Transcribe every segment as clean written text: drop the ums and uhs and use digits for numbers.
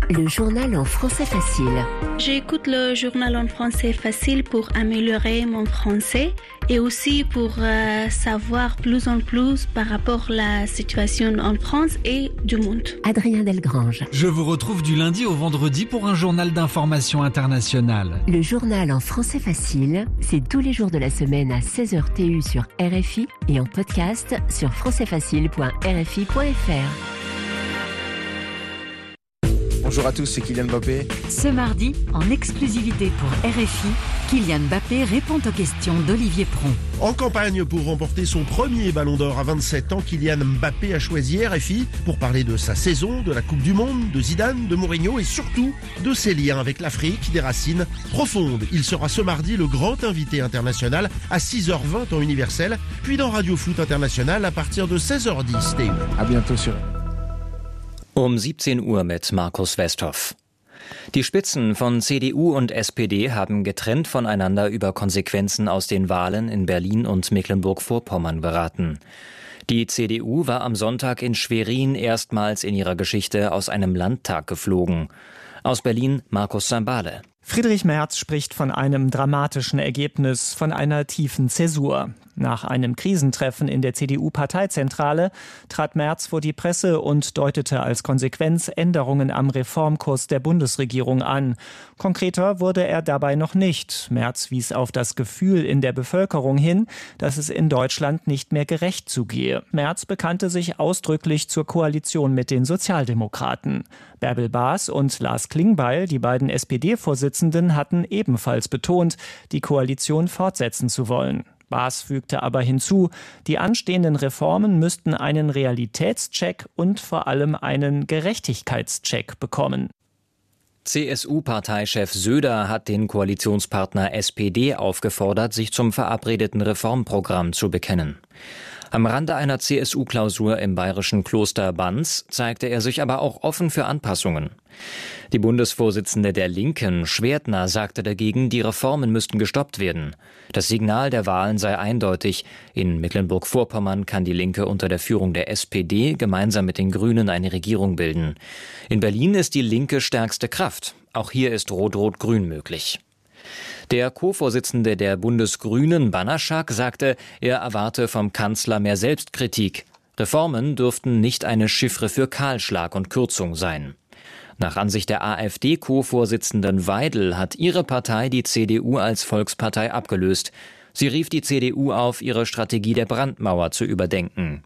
Le journal en français facile. J'écoute le journal en français facile pour améliorer mon français et aussi pour savoir plus en plus par rapport à la situation en France et du monde. Adrien Delgrange. Je vous retrouve du lundi au vendredi pour un journal d'information internationale. Le journal en français facile, c'est tous les jours de la semaine à 16h TU sur RFI et en podcast sur françaisfacile.rfi.fr. Bonjour à tous, c'est Kylian Mbappé. Ce mardi, en exclusivité pour RFI, Kylian Mbappé répond aux questions d'Olivier Pron. En campagne pour remporter son premier ballon d'or à 27 ans, Kylian Mbappé a choisi RFI pour parler de sa saison, de la Coupe du Monde, de Zidane, de Mourinho et surtout de ses liens avec l'Afrique, des racines profondes. Il sera ce mardi le grand invité international à 6h20 temps universel, puis dans Radio Foot International à partir de 16h10 TU. À bientôt sur Um 17 Uhr mit Markus Westhoff. Die Spitzen von CDU und SPD haben getrennt voneinander über Konsequenzen aus den Wahlen in Berlin und Mecklenburg-Vorpommern beraten. Die CDU war am Sonntag in Schwerin erstmals in ihrer Geschichte aus einem Landtag geflogen. Aus Berlin Markus Sambale. Friedrich Merz spricht von einem dramatischen Ergebnis, von einer tiefen Zäsur. Nach einem Krisentreffen in der CDU-Parteizentrale trat Merz vor die Presse und deutete als Konsequenz Änderungen am Reformkurs der Bundesregierung an. Konkreter wurde er dabei noch nicht. Merz wies auf das Gefühl in der Bevölkerung hin, dass es in Deutschland nicht mehr gerecht zugehe. Merz bekannte sich ausdrücklich zur Koalition mit den Sozialdemokraten. Bärbel Baas und Lars Klingbeil, die beiden SPD-Vorsitzenden, hatten ebenfalls betont, die Koalition fortsetzen zu wollen. Baas fügte aber hinzu, die anstehenden Reformen müssten einen Realitätscheck und vor allem einen Gerechtigkeitscheck bekommen. CSU-Parteichef Söder hat den Koalitionspartner SPD aufgefordert, sich zum verabredeten Reformprogramm zu bekennen. Am Rande einer CSU-Klausur im bayerischen Kloster Banz zeigte er sich aber auch offen für Anpassungen. Die Bundesvorsitzende der Linken, Schwertner, sagte dagegen, die Reformen müssten gestoppt werden. Das Signal der Wahlen sei eindeutig. In Mecklenburg-Vorpommern kann die Linke unter der Führung der SPD gemeinsam mit den Grünen eine Regierung bilden. In Berlin ist die Linke stärkste Kraft. Auch hier ist Rot-Rot-Grün möglich. Der Co-Vorsitzende der Bundesgrünen, Banaschak, sagte, er erwarte vom Kanzler mehr Selbstkritik. Reformen dürften nicht eine Chiffre für Kahlschlag und Kürzung sein. Nach Ansicht der AfD-Co-Vorsitzenden Weidel hat ihre Partei die CDU als Volkspartei abgelöst. Sie rief die CDU auf, ihre Strategie der Brandmauer zu überdenken.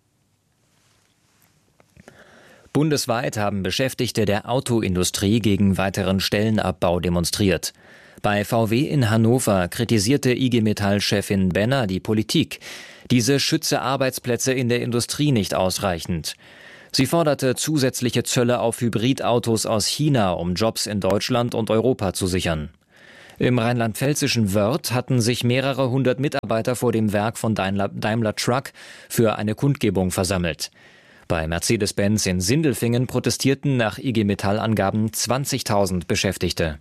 Bundesweit haben Beschäftigte der Autoindustrie gegen weiteren Stellenabbau demonstriert. Bei VW in Hannover kritisierte IG Metall-Chefin Benner die Politik. Diese schütze Arbeitsplätze in der Industrie nicht ausreichend. Sie forderte zusätzliche Zölle auf Hybridautos aus China, um Jobs in Deutschland und Europa zu sichern. Im rheinland-pfälzischen Wörth hatten sich mehrere hundert Mitarbeiter vor dem Werk von Daimler Truck für eine Kundgebung versammelt. Bei Mercedes-Benz in Sindelfingen protestierten nach IG Metall-Angaben 20.000 Beschäftigte.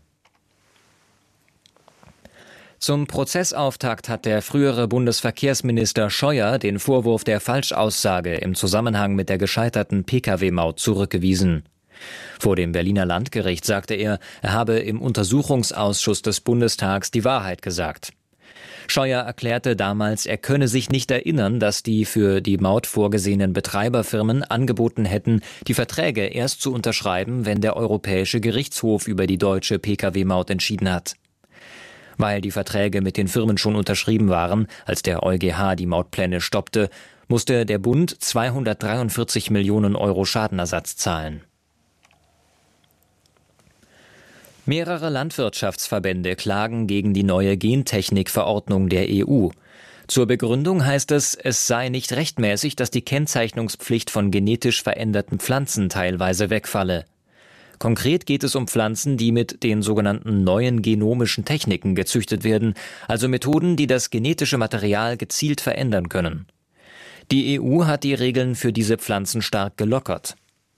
Zum Prozessauftakt hat der frühere Bundesverkehrsminister Scheuer den Vorwurf der Falschaussage im Zusammenhang mit der gescheiterten Pkw-Maut zurückgewiesen. Vor dem Berliner Landgericht sagte er habe im Untersuchungsausschuss des Bundestags die Wahrheit gesagt. Scheuer erklärte damals, er könne sich nicht erinnern, dass die für die Maut vorgesehenen Betreiberfirmen angeboten hätten, die Verträge erst zu unterschreiben, wenn der Europäische Gerichtshof über die deutsche Pkw-Maut entschieden hat. Weil die Verträge mit den Firmen schon unterschrieben waren, als der EuGH die Mautpläne stoppte, musste der Bund 243 Millionen Euro Schadenersatz zahlen. Mehrere Landwirtschaftsverbände klagen gegen die neue Gentechnikverordnung der EU. Zur Begründung heißt es, es sei nicht rechtmäßig, dass die Kennzeichnungspflicht von genetisch veränderten Pflanzen teilweise wegfalle. Konkret geht es um Pflanzen, die mit den sogenannten neuen genomischen Techniken gezüchtet werden, also Methoden, die das genetische Material gezielt verändern können. Die EU hat die Regeln für diese Pflanzen stark gelockert.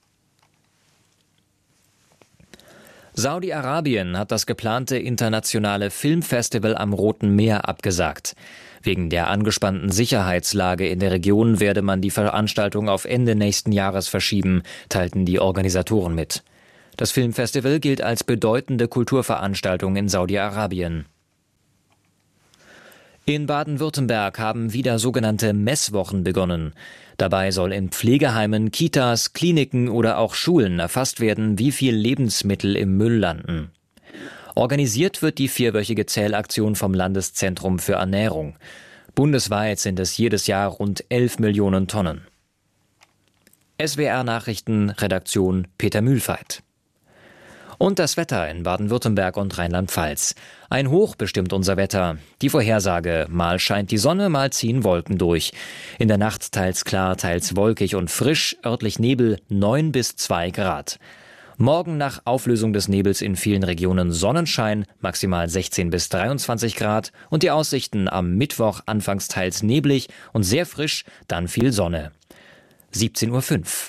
Saudi-Arabien hat das geplante internationale Filmfestival am Roten Meer abgesagt. Wegen der angespannten Sicherheitslage in der Region werde man die Veranstaltung auf Ende nächsten Jahres verschieben, teilten die Organisatoren mit. Das Filmfestival gilt als bedeutende Kulturveranstaltung in Saudi-Arabien. In Baden-Württemberg haben wieder sogenannte Messwochen begonnen. Dabei soll in Pflegeheimen, Kitas, Kliniken oder auch Schulen erfasst werden, wie viel Lebensmittel im Müll landen. Organisiert wird die 4-wöchige Zählaktion vom Landeszentrum für Ernährung. Bundesweit sind es jedes Jahr rund 11 Millionen Tonnen. SWR Nachrichten, Redaktion Peter Mühlfeit. Und das Wetter in Baden-Württemberg und Rheinland-Pfalz. Ein Hoch bestimmt unser Wetter. Die Vorhersage: mal scheint die Sonne, mal ziehen Wolken durch. In der Nacht teils klar, teils wolkig und frisch, örtlich Nebel 9 bis 2 Grad. Morgen nach Auflösung des Nebels in vielen Regionen Sonnenschein, maximal 16 bis 23 Grad. Und die Aussichten am Mittwoch anfangs teils neblig und sehr frisch, dann viel Sonne. 17:05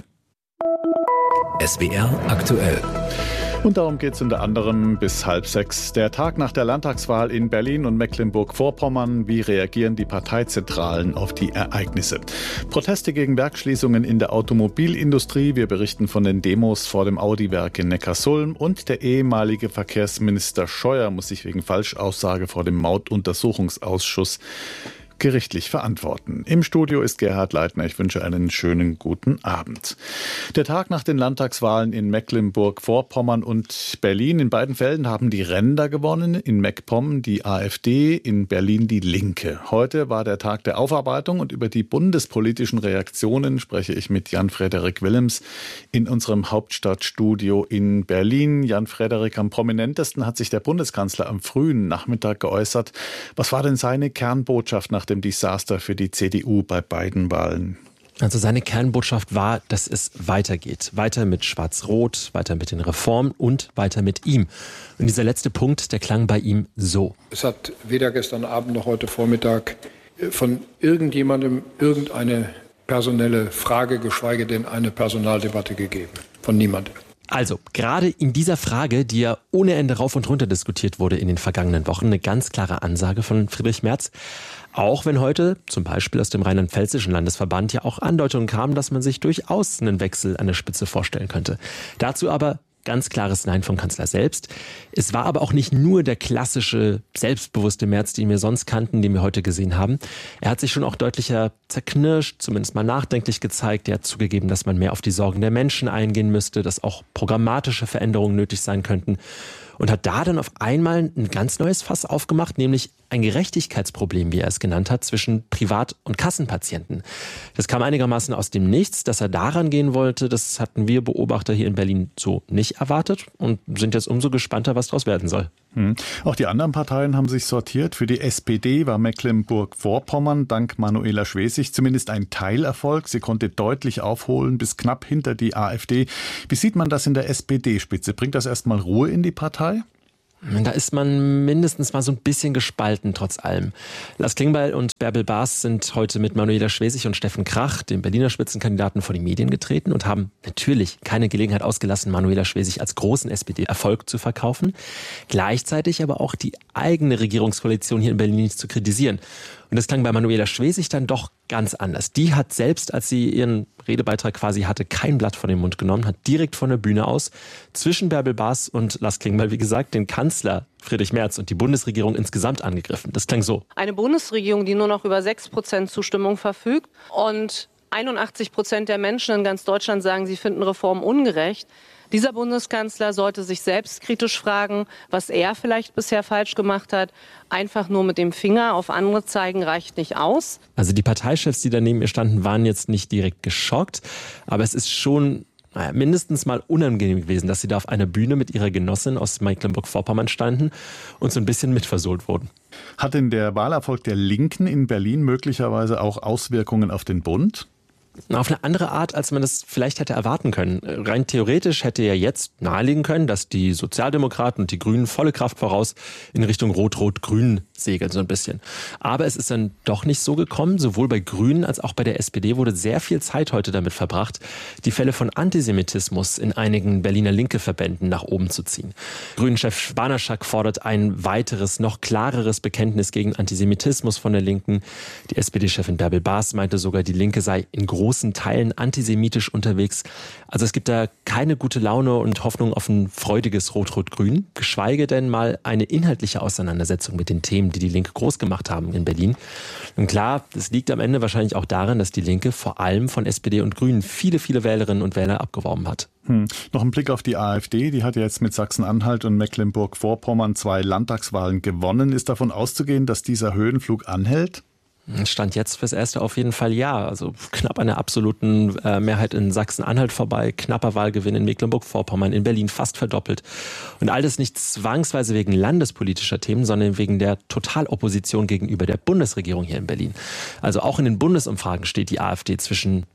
Uhr. SWR aktuell. Und darum geht es unter anderem bis 5:30. Der Tag nach der Landtagswahl in Berlin und Mecklenburg-Vorpommern. Wie reagieren die Parteizentralen auf die Ereignisse? Proteste gegen Werksschließungen in der Automobilindustrie. Wir berichten von den Demos vor dem Audi-Werk in Neckarsulm. Und der ehemalige Verkehrsminister Scheuer muss sich wegen Falschaussage vor dem Mautuntersuchungsausschuss gerichtlich verantworten. Im Studio ist Gerhard Leitner. Ich wünsche einen schönen guten Abend. Der Tag nach den Landtagswahlen in Mecklenburg-Vorpommern und Berlin. In beiden Fällen haben die Ränder gewonnen. In MacPom die AfD, in Berlin die Linke. Heute war der Tag der Aufarbeitung und über die bundespolitischen Reaktionen spreche ich mit Jan-Frederik Willems in unserem Hauptstadtstudio in Berlin. Jan-Frederik, am prominentesten hat sich der Bundeskanzler am frühen Nachmittag geäußert. Was war denn seine Kernbotschaft nach dem Desaster für die CDU bei beiden Wahlen? Also seine Kernbotschaft war, dass es weitergeht. Weiter mit Schwarz-Rot, weiter mit den Reformen und weiter mit ihm. Und dieser letzte Punkt, der klang bei ihm so. Es hat weder gestern Abend noch heute Vormittag von irgendjemandem irgendeine personelle Frage, geschweige denn eine Personaldebatte gegeben. Von niemandem. Also, gerade in dieser Frage, die ja ohne Ende rauf und runter diskutiert wurde in den vergangenen Wochen, eine ganz klare Ansage von Friedrich Merz. Auch wenn heute, zum Beispiel aus dem Rheinland-Pfälzischen Landesverband, ja auch Andeutungen kamen, dass man sich durchaus einen Wechsel an der Spitze vorstellen könnte. Dazu aber ganz klares Nein vom Kanzler selbst. Es war aber auch nicht nur der klassische, selbstbewusste Merz, den wir sonst kannten, den wir heute gesehen haben. Er hat sich schon auch deutlicher zerknirscht, zumindest mal nachdenklich gezeigt. Er hat zugegeben, dass man mehr auf die Sorgen der Menschen eingehen müsste, dass auch programmatische Veränderungen nötig sein könnten. Und hat da dann auf einmal ein ganz neues Fass aufgemacht, nämlich ein Gerechtigkeitsproblem, wie er es genannt hat, zwischen Privat- und Kassenpatienten. Das kam einigermaßen aus dem Nichts. Dass er daran gehen wollte, das hatten wir Beobachter hier in Berlin so nicht erwartet und sind jetzt umso gespannter, was daraus werden soll. Auch die anderen Parteien haben sich sortiert. Für die SPD war Mecklenburg-Vorpommern dank Manuela Schwesig zumindest ein Teilerfolg. Sie konnte deutlich aufholen, bis knapp hinter die AfD. Wie sieht man das in der SPD-Spitze? Bringt das erstmal Ruhe in die Partei? Da ist man mindestens mal so ein bisschen gespalten, trotz allem. Lars Klingbeil und Bärbel Baas sind heute mit Manuela Schwesig und Steffen Krach, dem Berliner Spitzenkandidaten, vor die Medien getreten und haben natürlich keine Gelegenheit ausgelassen, Manuela Schwesig als großen SPD-Erfolg zu verkaufen. Gleichzeitig aber auch die eigene Regierungskoalition hier in Berlin nicht zu kritisieren. Und das klang bei Manuela Schwesig dann doch ganz anders. Die hat selbst, als sie ihren Redebeitrag quasi hatte, kein Blatt vor den Mund genommen, hat direkt von der Bühne aus zwischen Bärbel Baas und Lars Klingbeil, wie gesagt, den Kanzler Friedrich Merz und die Bundesregierung insgesamt angegriffen. Das klang so. Eine Bundesregierung, die nur noch über 6% Zustimmung verfügt und 81% der Menschen in ganz Deutschland sagen, sie finden Reformen ungerecht. Dieser Bundeskanzler sollte sich selbstkritisch fragen, was er vielleicht bisher falsch gemacht hat. Einfach nur mit dem Finger auf andere zeigen reicht nicht aus. Also die Parteichefs, die da neben ihr standen, waren jetzt nicht direkt geschockt. Aber es ist schon mindestens mal unangenehm gewesen, dass sie da auf einer Bühne mit ihrer Genossin aus Mecklenburg-Vorpommern standen und so ein bisschen mitversohlt wurden. Hat denn der Wahlerfolg der Linken in Berlin möglicherweise auch Auswirkungen auf den Bund? Auf eine andere Art, als man das vielleicht hätte erwarten können. Rein theoretisch hätte ja jetzt nahelegen können, dass die Sozialdemokraten und die Grünen volle Kraft voraus in Richtung Rot-Rot-Grün segeln, so ein bisschen. Aber es ist dann doch nicht so gekommen. Sowohl bei Grünen als auch bei der SPD wurde sehr viel Zeit heute damit verbracht, die Fälle von Antisemitismus in einigen Berliner Linke-Verbänden nach oben zu ziehen. Grünen-Chef Banaschak fordert ein weiteres, noch klareres Bekenntnis gegen Antisemitismus von der Linken. Die SPD-Chefin Bärbel Baas meinte sogar, die Linke sei in großen großen Teilen antisemitisch unterwegs. Also es gibt da keine gute Laune und Hoffnung auf ein freudiges Rot-Rot-Grün, geschweige denn mal eine inhaltliche Auseinandersetzung mit den Themen, die die Linke groß gemacht haben in Berlin. Und klar, das liegt am Ende wahrscheinlich auch daran, dass die Linke vor allem von SPD und Grünen viele, viele Wählerinnen und Wähler abgeworben hat. Noch ein Blick auf die AfD. Die hat ja jetzt mit Sachsen-Anhalt und Mecklenburg-Vorpommern 2 Landtagswahlen gewonnen. Ist davon auszugehen, dass dieser Höhenflug anhält? Stand jetzt fürs Erste auf jeden Fall ja. Also knapp an der absoluten Mehrheit in Sachsen-Anhalt vorbei, knapper Wahlgewinn in Mecklenburg-Vorpommern, in Berlin fast verdoppelt. Und all das nicht zwangsweise wegen landespolitischer Themen, sondern wegen der Totalopposition gegenüber der Bundesregierung hier in Berlin. Also auch in den Bundesumfragen steht die AfD zwischen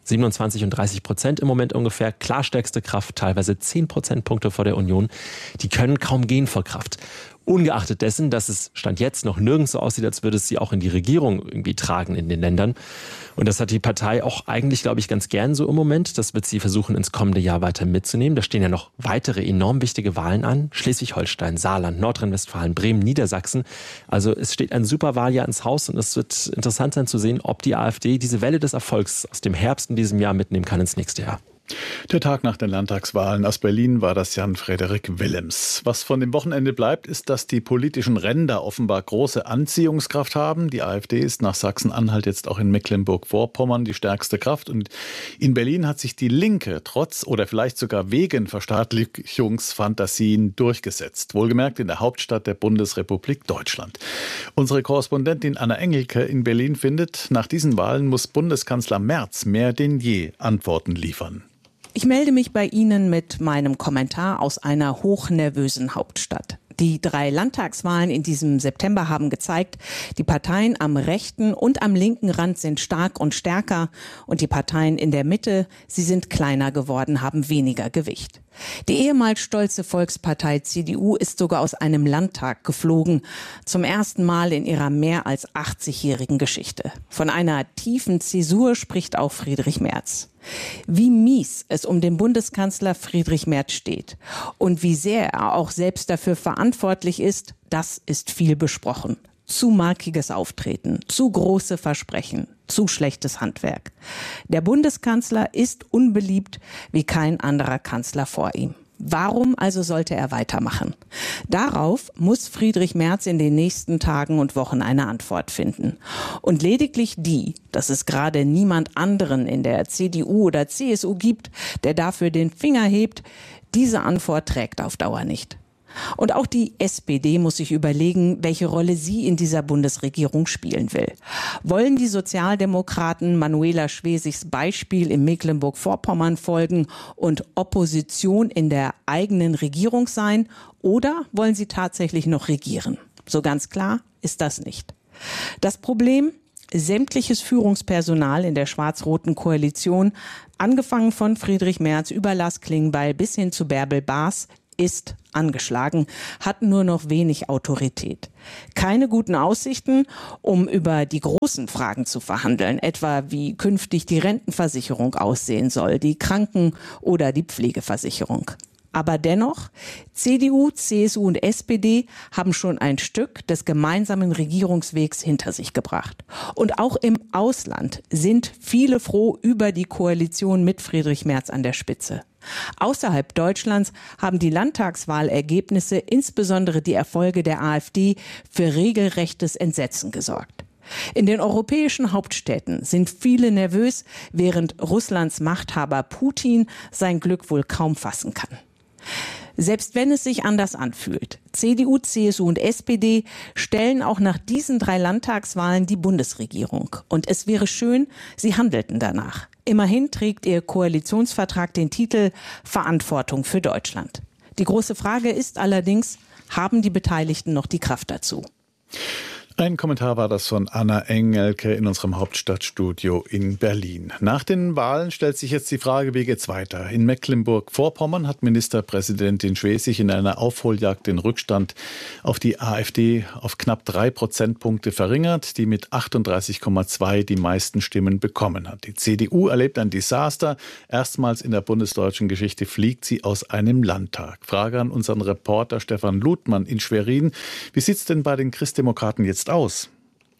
27 und 30% im Moment ungefähr. Klar stärkste Kraft, teilweise 10 Prozentpunkte vor der Union. Die können kaum gehen vor Kraft. Ungeachtet dessen, dass es Stand jetzt noch nirgends so aussieht, als würde es sie auch in die Regierung irgendwie tragen in den Ländern. Und das hat die Partei auch eigentlich, glaube ich, ganz gern so im Moment. Das wird sie versuchen, ins kommende Jahr weiter mitzunehmen. Da stehen ja noch weitere enorm wichtige Wahlen an. Schleswig-Holstein, Saarland, Nordrhein-Westfalen, Bremen, Niedersachsen. Also es steht ein super Wahljahr ins Haus und es wird interessant sein zu sehen, ob die AfD diese Welle des Erfolgs aus dem Herbst in diesem Jahr mitnehmen kann ins nächste Jahr. Der Tag nach den Landtagswahlen aus Berlin war das Jan-Frederik Willems. Was von dem Wochenende bleibt, ist, dass die politischen Ränder offenbar große Anziehungskraft haben. Die AfD ist nach Sachsen-Anhalt jetzt auch in Mecklenburg-Vorpommern die stärkste Kraft. Und in Berlin hat sich die Linke trotz oder vielleicht sogar wegen Verstaatlichungsfantasien durchgesetzt. Wohlgemerkt in der Hauptstadt der Bundesrepublik Deutschland. Unsere Korrespondentin Anna Engelke in Berlin findet, nach diesen Wahlen muss Bundeskanzler Merz mehr denn je Antworten liefern. Ich melde mich bei Ihnen mit meinem Kommentar aus einer hochnervösen Hauptstadt. Die 3 Landtagswahlen in diesem September haben gezeigt, die Parteien am rechten und am linken Rand sind stark und stärker und die Parteien in der Mitte, sie sind kleiner geworden, haben weniger Gewicht. Die ehemals stolze Volkspartei CDU ist sogar aus einem Landtag geflogen, zum ersten Mal in ihrer mehr als 80-jährigen Geschichte. Von einer tiefen Zäsur spricht auch Friedrich Merz. Wie mies es um den Bundeskanzler Friedrich Merz steht und wie sehr er auch selbst dafür verantwortlich ist, das ist viel besprochen. Zu markiges Auftreten, zu große Versprechen, zu schlechtes Handwerk. Der Bundeskanzler ist unbeliebt wie kein anderer Kanzler vor ihm. Warum also sollte er weitermachen? Darauf muss Friedrich Merz in den nächsten Tagen und Wochen eine Antwort finden. Und lediglich die, dass es gerade niemand anderen in der CDU oder CSU gibt, der dafür den Finger hebt, diese Antwort trägt auf Dauer nicht. Und auch die SPD muss sich überlegen, welche Rolle sie in dieser Bundesregierung spielen will. Wollen die Sozialdemokraten Manuela Schwesigs Beispiel in Mecklenburg-Vorpommern folgen und Opposition in der eigenen Regierung sein? Oder wollen sie tatsächlich noch regieren? So ganz klar ist das nicht. Das Problem: sämtliches Führungspersonal in der schwarz-roten Koalition, angefangen von Friedrich Merz über Lars Klingbeil bis hin zu Bärbel Baas, ist angeschlagen, hat nur noch wenig Autorität. Keine guten Aussichten, um über die großen Fragen zu verhandeln, etwa wie künftig die Rentenversicherung aussehen soll, die Kranken- oder die Pflegeversicherung. Aber dennoch, CDU, CSU und SPD haben schon ein Stück des gemeinsamen Regierungswegs hinter sich gebracht. Und auch im Ausland sind viele froh über die Koalition mit Friedrich Merz an der Spitze. Außerhalb Deutschlands haben die Landtagswahlergebnisse, insbesondere die Erfolge der AfD, für regelrechtes Entsetzen gesorgt. In den europäischen Hauptstädten sind viele nervös, während Russlands Machthaber Putin sein Glück wohl kaum fassen kann. Selbst wenn es sich anders anfühlt, CDU, CSU und SPD stellen auch nach diesen 3 Landtagswahlen die Bundesregierung. Und es wäre schön, sie handelten danach. Immerhin trägt ihr Koalitionsvertrag den Titel Verantwortung für Deutschland. Die große Frage ist allerdings, haben die Beteiligten noch die Kraft dazu? Ein Kommentar war das von Anna Engelke in unserem Hauptstadtstudio in Berlin. Nach den Wahlen stellt sich jetzt die Frage, wie geht's weiter? In Mecklenburg-Vorpommern hat Ministerpräsidentin Schwesig in einer Aufholjagd den Rückstand auf die AfD auf knapp 3 Prozentpunkte verringert, die mit 38,2 die meisten Stimmen bekommen hat. Die CDU erlebt ein Desaster. Erstmals in der bundesdeutschen Geschichte fliegt sie aus einem Landtag. Frage an unseren Reporter Stefan Ludmann in Schwerin. Wie sieht's denn bei den Christdemokraten jetzt aus?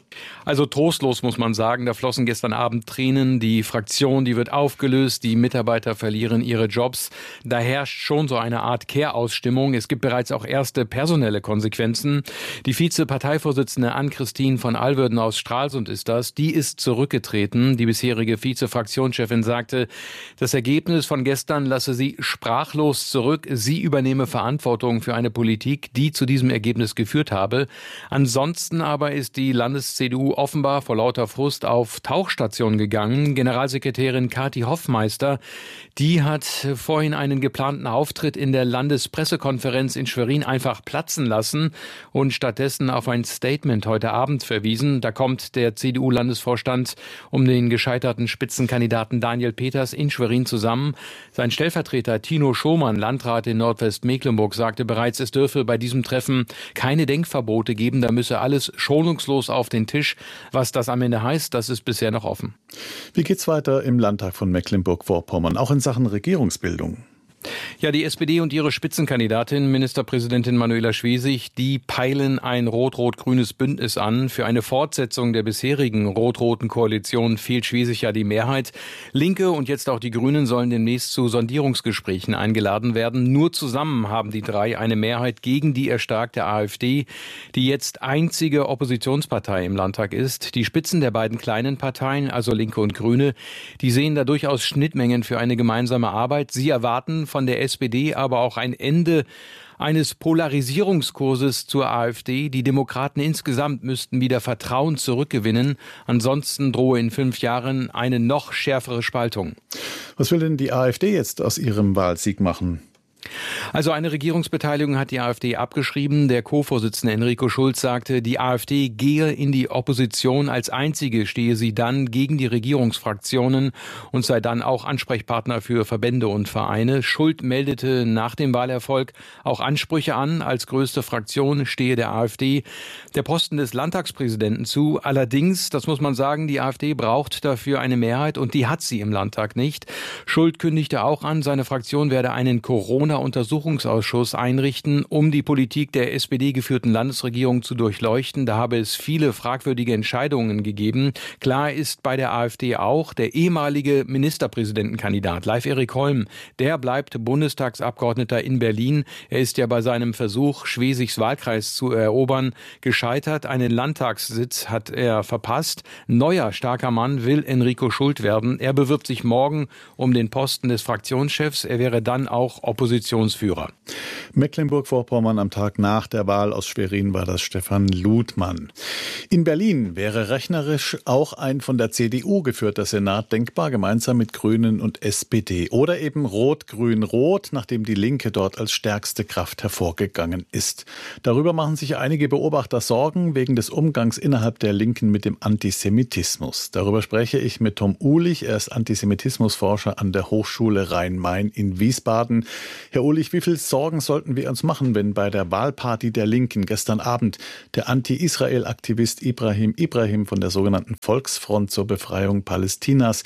Also trostlos, muss man sagen. Da flossen gestern Abend Tränen. Die Fraktion, die wird aufgelöst. Die Mitarbeiter verlieren ihre Jobs. Da herrscht schon so eine Art Kehrausstimmung. Es gibt bereits auch erste personelle Konsequenzen. Die Vize-Parteivorsitzende Ann-Christine von Alverden aus Stralsund ist das. Die ist zurückgetreten. Die bisherige Vize-Fraktionschefin sagte, das Ergebnis von gestern lasse sie sprachlos zurück. Sie übernehme Verantwortung für eine Politik, die zu diesem Ergebnis geführt habe. Ansonsten aber ist die CDU offenbar vor lauter Frust auf Tauchstation gegangen. Generalsekretärin Kathi Hoffmeister, die hat vorhin einen geplanten Auftritt in der Landespressekonferenz in Schwerin einfach platzen lassen und stattdessen auf ein Statement heute Abend verwiesen. Da kommt der CDU-Landesvorstand um den gescheiterten Spitzenkandidaten Daniel Peters in Schwerin zusammen. Sein Stellvertreter Tino Schomann, Landrat in Nordwestmecklenburg, sagte bereits, es dürfe bei diesem Treffen keine Denkverbote geben. Da müsse alles schonungslos auf den Tisch. Was das am Ende heißt, das ist bisher noch offen. Wie geht's weiter im Landtag von Mecklenburg-Vorpommern, auch in Sachen Regierungsbildung? Ja, die SPD und ihre Spitzenkandidatin, Ministerpräsidentin Manuela Schwesig, die peilen ein rot-rot-grünes Bündnis an. Für eine Fortsetzung der bisherigen rot-roten Koalition fehlt Schwesig ja die Mehrheit. Linke und jetzt auch die Grünen sollen demnächst zu Sondierungsgesprächen eingeladen werden. Nur zusammen haben die drei eine Mehrheit gegen die erstarkte AfD, die jetzt einzige Oppositionspartei im Landtag ist. Die Spitzen der beiden kleinen Parteien, also Linke und Grüne, die sehen da durchaus Schnittmengen für eine gemeinsame Arbeit. Sie erwarten von der SPD aber auch ein Ende eines Polarisierungskurses zur AfD. Die Demokraten insgesamt müssten wieder Vertrauen zurückgewinnen. Ansonsten drohe in 5 Jahren eine noch schärfere Spaltung. Was will denn die AfD jetzt aus ihrem Wahlsieg machen? Also eine Regierungsbeteiligung hat die AfD abgeschrieben. Der Co-Vorsitzende Enrico Schulz sagte, die AfD gehe in die Opposition. Als einzige stehe sie dann gegen die Regierungsfraktionen und sei dann auch Ansprechpartner für Verbände und Vereine. Schulz meldete nach dem Wahlerfolg auch Ansprüche an. Als größte Fraktion stehe der AfD der Posten des Landtagspräsidenten zu. Allerdings, das muss man sagen, die AfD braucht dafür eine Mehrheit und die hat sie im Landtag nicht. Schulz kündigte auch an, seine Fraktion werde einen Corona-Untersuchungsausschuss einrichten, um die Politik der SPD-geführten Landesregierung zu durchleuchten. Da habe es viele fragwürdige Entscheidungen gegeben. Klar ist bei der AfD auch, der ehemalige Ministerpräsidentenkandidat Leif Erik Holm, der bleibt Bundestagsabgeordneter in Berlin. Er ist ja bei seinem Versuch, Schwesigs Wahlkreis zu erobern, gescheitert. Einen Landtagssitz hat er verpasst. Neuer starker Mann will Enrico Schulz werden. Er bewirbt sich morgen um den Posten des Fraktionschefs. Er wäre dann auch Oppositionsführer. Mecklenburg-Vorpommern am Tag nach der Wahl aus Schwerin war das Stefan Ludmann. In Berlin wäre rechnerisch auch ein von der CDU geführter Senat denkbar, gemeinsam mit Grünen und SPD. Oder eben Rot-Grün-Rot, nachdem die Linke dort als stärkste Kraft hervorgegangen ist. Darüber machen sich einige Beobachter Sorgen wegen des Umgangs innerhalb der Linken mit dem Antisemitismus. Darüber spreche ich mit Tom Uhlich. Er ist Antisemitismusforscher an der Hochschule Rhein-Main in Wiesbaden. Herr Uhlich, wie viel Sorgen sollten wir uns machen, wenn bei der Wahlparty der Linken gestern Abend der Anti-Israel-Aktivist Ibrahim von der sogenannten Volksfront zur Befreiung Palästinas,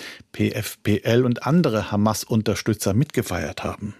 PFPL, und andere Hamas-Unterstützer mitgefeiert haben?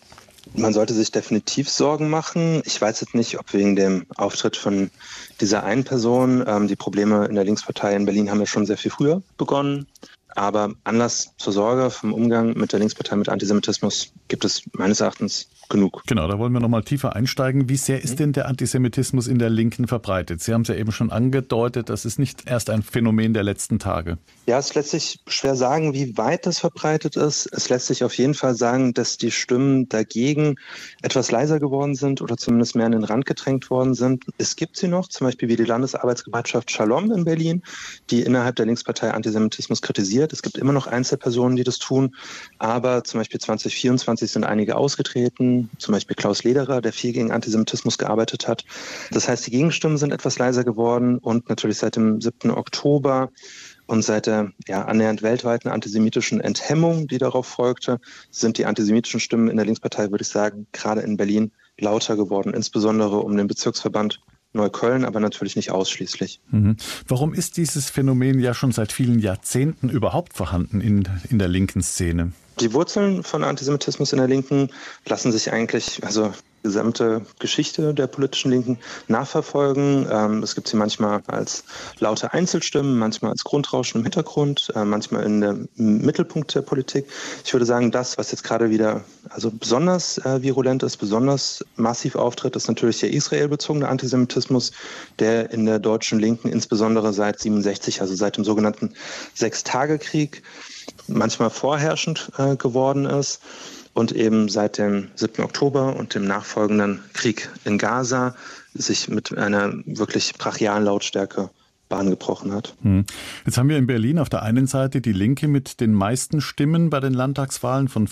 Man sollte sich definitiv Sorgen machen. Ich weiß jetzt nicht, ob wegen dem Auftritt von dieser einen Person. Die Probleme in der Linkspartei in Berlin haben ja schon sehr viel früher begonnen. Aber Anlass zur Sorge vom Umgang mit der Linkspartei mit Antisemitismus gibt es meines Erachtens genug. Genau, da wollen wir noch mal tiefer einsteigen. Wie sehr ist denn der Antisemitismus in der Linken verbreitet? Sie haben es ja eben schon angedeutet, das ist nicht erst ein Phänomen der letzten Tage. Ja, es lässt sich schwer sagen, wie weit das verbreitet ist. Es lässt sich auf jeden Fall sagen, dass die Stimmen dagegen etwas leiser geworden sind oder zumindest mehr an den Rand gedrängt worden sind. Es gibt sie noch, zum Beispiel wie die Landesarbeitsgemeinschaft Shalom in Berlin, die innerhalb der Linkspartei Antisemitismus kritisiert. Es gibt immer noch Einzelpersonen, die das tun, aber zum Beispiel 2024 sind einige ausgetreten, zum Beispiel Klaus Lederer, der viel gegen Antisemitismus gearbeitet hat. Das heißt, die Gegenstimmen sind etwas leiser geworden und natürlich seit dem 7. Oktober und seit der annähernd weltweiten antisemitischen Enthemmung, die darauf folgte, sind die antisemitischen Stimmen in der Linkspartei, würde ich sagen, gerade in Berlin lauter geworden, insbesondere um den Bezirksverband Neukölln, aber natürlich nicht ausschließlich. Warum ist dieses Phänomen ja schon seit vielen Jahrzehnten überhaupt vorhanden in der linken Szene? Die Wurzeln von Antisemitismus in der Linken lassen sich eigentlich, die gesamte Geschichte der politischen Linken nachverfolgen. Es gibt sie manchmal als laute Einzelstimmen, manchmal als Grundrauschen im Hintergrund, manchmal im Mittelpunkt der Politik. Ich würde sagen, das, was jetzt gerade wieder besonders virulent ist, besonders massiv auftritt, ist natürlich der israelbezogene Antisemitismus, der in der deutschen Linken insbesondere seit 67, also seit dem sogenannten Sechstagekrieg, manchmal vorherrschend geworden ist und eben seit dem 7. Oktober und dem nachfolgenden Krieg in Gaza sich mit einer wirklich brachialen Lautstärke Bahn gebrochen hat. Jetzt haben wir in Berlin auf der einen Seite die Linke mit den meisten Stimmen bei den Landtagswahlen von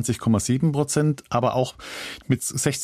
25,7%, aber auch mit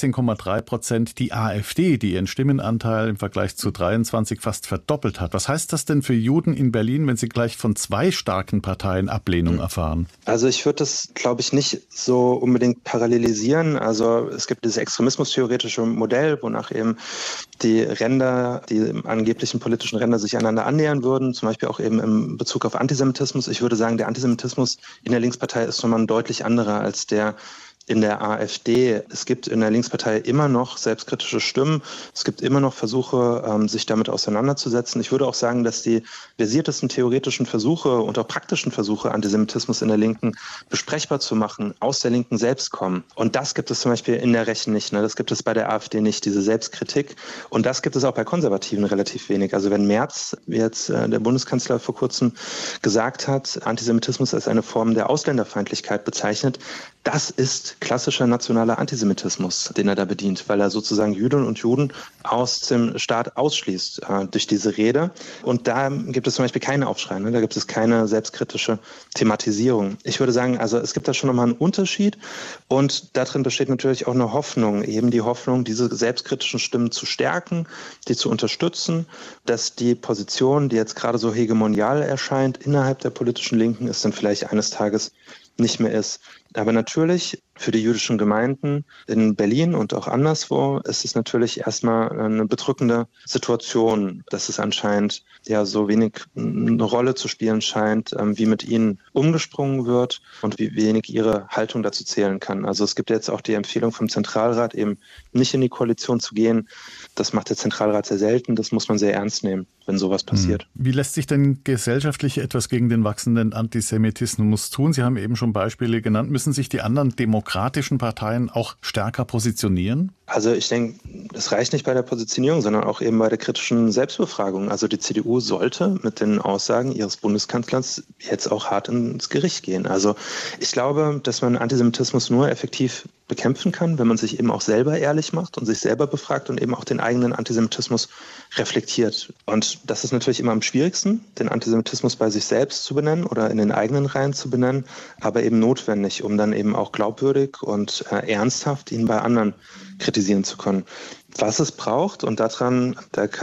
16,3% die AfD, die ihren Stimmenanteil im Vergleich zu 23 fast verdoppelt hat. Was heißt das denn für Juden in Berlin, wenn sie gleich von zwei starken Parteien Ablehnung erfahren? Also ich würde das, glaube ich, nicht so unbedingt parallelisieren. Also es gibt dieses extremismustheoretische Modell, wonach eben die Ränder, die angeblichen politischen Ränder sich einander annähern würden, zum Beispiel auch eben in Bezug auf Antisemitismus. Ich würde sagen, der Antisemitismus in der Linkspartei ist nochmal ein deutlich anderer als der in der AfD. Es gibt in der Linkspartei immer noch selbstkritische Stimmen. Es gibt immer noch Versuche, sich damit auseinanderzusetzen. Ich würde auch sagen, dass die versiertesten theoretischen Versuche und auch praktischen Versuche, Antisemitismus in der Linken besprechbar zu machen, aus der Linken selbst kommen. Und das gibt es zum Beispiel in der Rechten nicht. Das gibt es bei der AfD nicht, diese Selbstkritik. Und das gibt es auch bei Konservativen relativ wenig. Also wenn Merz, wie jetzt der Bundeskanzler vor kurzem gesagt hat, Antisemitismus als eine Form der Ausländerfeindlichkeit bezeichnet, das ist klassischer nationaler Antisemitismus, den er da bedient, weil er sozusagen Jüdinnen und Juden aus dem Staat ausschließt durch diese Rede. Und da gibt es zum Beispiel keine Aufschrei, da gibt es keine selbstkritische Thematisierung. Ich würde sagen, also es gibt da schon nochmal einen Unterschied und darin besteht natürlich auch eine Hoffnung, eben die Hoffnung, diese selbstkritischen Stimmen zu stärken, die zu unterstützen, dass die Position, die jetzt gerade so hegemonial erscheint innerhalb der politischen Linken, es dann vielleicht eines Tages nicht mehr ist. Aber natürlich für die jüdischen Gemeinden in Berlin und auch anderswo ist es natürlich erstmal eine bedrückende Situation, dass es anscheinend ja so wenig eine Rolle zu spielen scheint, wie mit ihnen umgesprungen wird und wie wenig ihre Haltung dazu zählen kann. Also es gibt jetzt auch die Empfehlung vom Zentralrat, eben nicht in die Koalition zu gehen. Das macht der Zentralrat sehr selten. Das muss man sehr ernst nehmen, wenn sowas passiert. Wie lässt sich denn gesellschaftlich etwas gegen den wachsenden Antisemitismus tun? Sie haben eben schon Beispiele genannt. Müssen sich die anderen demokratischen Parteien auch stärker positionieren? Also ich denke, es reicht nicht bei der Positionierung, sondern auch eben bei der kritischen Selbstbefragung. Also die CDU sollte mit den Aussagen ihres Bundeskanzlers jetzt auch hart ins Gericht gehen. Also ich glaube, dass man Antisemitismus nur effektiv bekämpfen kann, wenn man sich eben auch selber ehrlich macht und sich selber befragt und eben auch den eigenen Antisemitismus reflektiert. Und das ist natürlich immer am schwierigsten, den Antisemitismus bei sich selbst zu benennen oder in den eigenen Reihen zu benennen, aber eben notwendig, um dann eben auch glaubwürdig und ernsthaft ihn bei anderen kritisieren zu können. Was es braucht, und da können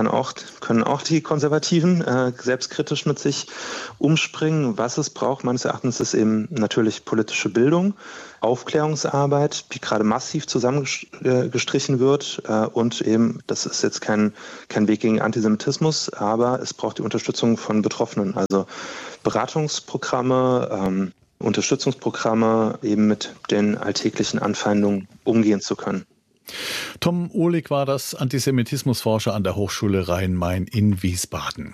auch die Konservativen selbstkritisch mit sich umspringen, was es braucht, meines Erachtens, ist eben natürlich politische Bildung, Aufklärungsarbeit, die gerade massiv zusammengestrichen wird und eben, das ist jetzt kein Weg gegen Antisemitismus, aber es braucht die Unterstützung von Betroffenen, also Beratungsprogramme, Unterstützungsprogramme, eben mit den alltäglichen Anfeindungen umgehen zu können. Tom Ohlig war das, Antisemitismusforscher an der Hochschule Rhein-Main in Wiesbaden.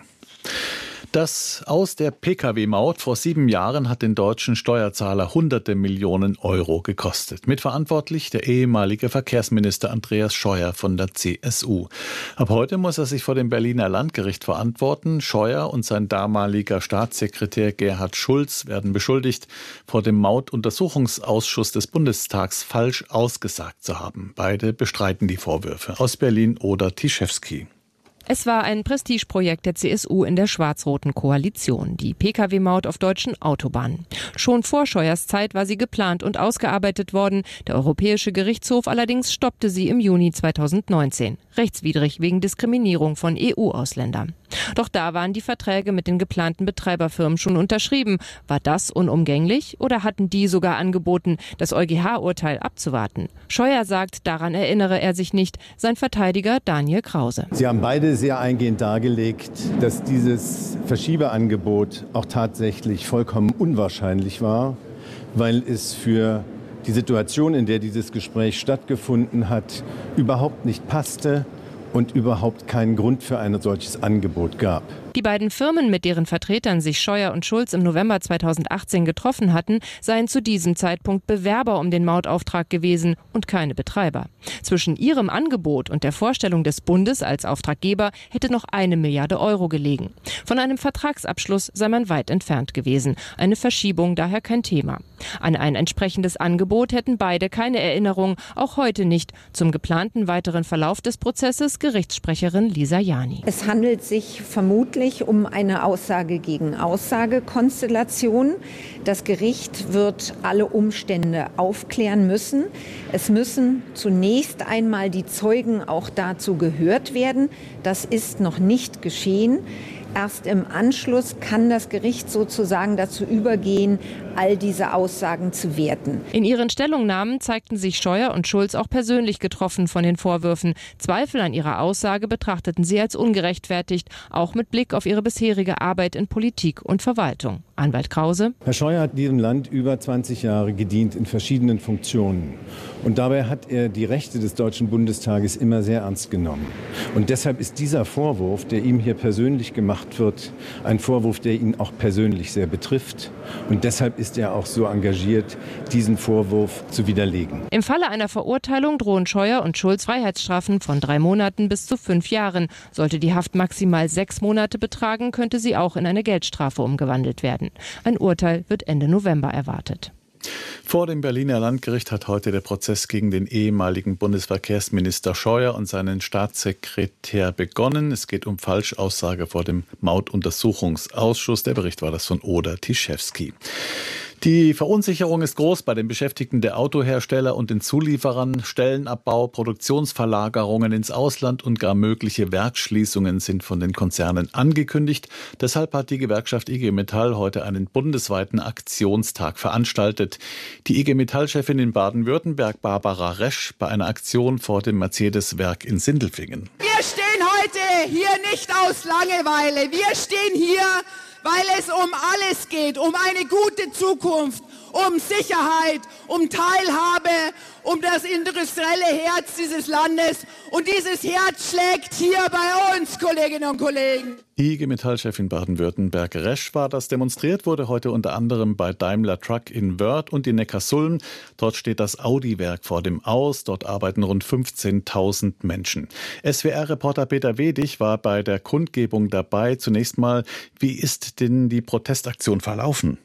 Das Aus der Pkw-Maut vor 7 Jahren hat den deutschen Steuerzahler hunderte Millionen Euro gekostet. Mitverantwortlich der ehemalige Verkehrsminister Andreas Scheuer von der CSU. Ab heute muss er sich vor dem Berliner Landgericht verantworten. Scheuer und sein damaliger Staatssekretär Gerhard Schulz werden beschuldigt, vor dem Mautuntersuchungsausschuss des Bundestags falsch ausgesagt zu haben. Beide bestreiten die Vorwürfe. Aus Berlin Oder Tischewski. Es war ein Prestigeprojekt der CSU in der schwarz-roten Koalition, die Pkw-Maut auf deutschen Autobahnen. Schon vor Scheuers Zeit war sie geplant und ausgearbeitet worden. Der Europäische Gerichtshof allerdings stoppte sie im Juni 2019. Rechtswidrig wegen Diskriminierung von EU-Ausländern. Doch da waren die Verträge mit den geplanten Betreiberfirmen schon unterschrieben. War das unumgänglich oder hatten die sogar angeboten, das EuGH-Urteil abzuwarten? Scheuer sagt, daran erinnere er sich nicht. Sein Verteidiger Daniel Krause. Sie haben beide sehr eingehend dargelegt, dass dieses Verschiebeangebot auch tatsächlich vollkommen unwahrscheinlich war, weil es für die Situation, in der dieses Gespräch stattgefunden hat, überhaupt nicht passte und überhaupt keinen Grund für ein solches Angebot gab. Die beiden Firmen, mit deren Vertretern sich Scheuer und Schulz im November 2018 getroffen hatten, seien zu diesem Zeitpunkt Bewerber um den Mautauftrag gewesen und keine Betreiber. Zwischen ihrem Angebot und der Vorstellung des Bundes als Auftraggeber hätte noch 1 Milliarde Euro gelegen. Von einem Vertragsabschluss sei man weit entfernt gewesen. Eine Verschiebung daher kein Thema. An ein entsprechendes Angebot hätten beide keine Erinnerung, auch heute nicht. Zum geplanten weiteren Verlauf des Prozesses Gerichtssprecherin Lisa Jani. Es handelt sich vermutlich um eine Aussage gegen Aussage-Konstellation. Das Gericht wird alle Umstände aufklären müssen. Es müssen zunächst einmal die Zeugen auch dazu gehört werden. Das ist noch nicht geschehen. Erst im Anschluss kann das Gericht sozusagen dazu übergehen, all diese Aussagen zu werten. In ihren Stellungnahmen zeigten sich Scheuer und Schulz auch persönlich getroffen von den Vorwürfen. Zweifel an ihrer Aussage betrachteten sie als ungerechtfertigt, auch mit Blick auf ihre bisherige Arbeit in Politik und Verwaltung. Anwalt Krause. Herr Scheuer hat diesem Land über 20 Jahre gedient in verschiedenen Funktionen. Und dabei hat er die Rechte des Deutschen Bundestages immer sehr ernst genommen. Und deshalb ist dieser Vorwurf, der ihm hier persönlich gemacht wird, ein Vorwurf, der ihn auch persönlich sehr betrifft. Und deshalb ist er auch so engagiert, diesen Vorwurf zu widerlegen. Im Falle einer Verurteilung drohen Scheuer und Schulz Freiheitsstrafen von 3 Monaten bis zu 5 Jahren. Sollte die Haft maximal 6 Monate betragen, könnte sie auch in eine Geldstrafe umgewandelt werden. Ein Urteil wird Ende November erwartet. Vor dem Berliner Landgericht hat heute der Prozess gegen den ehemaligen Bundesverkehrsminister Scheuer und seinen Staatssekretär begonnen. Es geht um Falschaussage vor dem Mautuntersuchungsausschuss. Der Bericht war das von Oda Tischewski. Die Verunsicherung ist groß bei den Beschäftigten der Autohersteller und den Zulieferern. Stellenabbau, Produktionsverlagerungen ins Ausland und gar mögliche Werksschließungen sind von den Konzernen angekündigt. Deshalb hat die Gewerkschaft IG Metall heute einen bundesweiten Aktionstag veranstaltet. Die IG Metall-Chefin in Baden-Württemberg, Barbara Resch, bei einer Aktion vor dem Mercedes-Werk in Sindelfingen. Wir stehen heute hier nicht aus Langeweile. Wir stehen hier, weil es um alles geht, um eine gute Zukunft, um Sicherheit, um Teilhabe, um das industrielle Herz dieses Landes. Und dieses Herz schlägt hier bei uns, Kolleginnen und Kollegen. IG Metall-Chefin Baden-Württemberg Resch war das. Demonstriert wurde heute unter anderem bei Daimler Truck in Wörth und in Neckarsulm. Dort steht das Audi-Werk vor dem Aus. Dort arbeiten rund 15.000 Menschen. SWR-Reporter Peter Wedig war bei der Kundgebung dabei. Zunächst mal, wie ist denn die Protestaktion verlaufen?